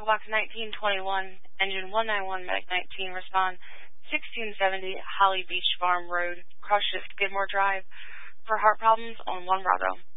Chicago Box 1921, engine 191, medic 19, respond 1670 Holly Beach Farm Road, Crush Skidmore Drive, for heart problems on 1 Bravo.